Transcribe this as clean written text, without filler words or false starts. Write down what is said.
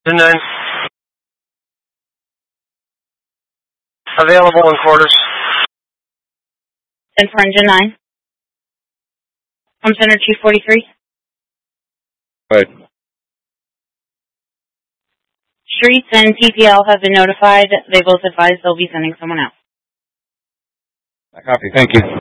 And then available in quarters. 10 for engine 9. Home Center 243. Right. Streets and TPL have been notified. They both advised they'll be sending someone out. I copy. Thank you.